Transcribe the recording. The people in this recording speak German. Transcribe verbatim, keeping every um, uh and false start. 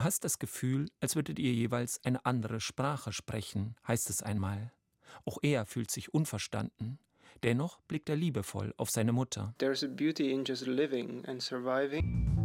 Du hast das Gefühl, als würdet ihr jeweils eine andere Sprache sprechen, heißt es einmal. Auch er fühlt sich unverstanden. Dennoch blickt er liebevoll auf seine Mutter. There's a beauty in just living and surviving.